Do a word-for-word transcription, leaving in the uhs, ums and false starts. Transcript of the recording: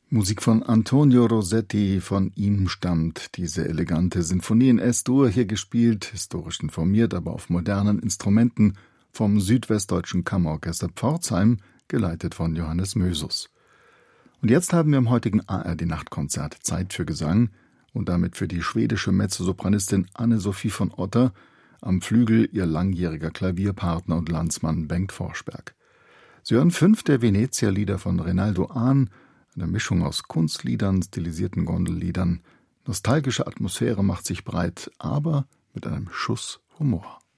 Musik von Antonio Rossetti, von ihm stammt diese elegante Sinfonie in Es-Dur, hier gespielt, historisch informiert, aber auf modernen Instrumenten, vom Südwestdeutschen Kammerorchester Pforzheim, geleitet von Johannes Mösus. Und jetzt haben wir im heutigen A R D-Nachtkonzert Zeit für Gesang und damit für die schwedische Mezzosopranistin Anne-Sophie von Otter, am Flügel ihr langjähriger Klavierpartner und Landsmann Bengt Forsberg. Sie hören fünf der Venezia-Lieder von Rinaldo Ahn, eine Mischung aus Kunstliedern, stilisierten Gondelliedern. Nostalgische Atmosphäre macht sich breit, aber mit einem Schuss Humor.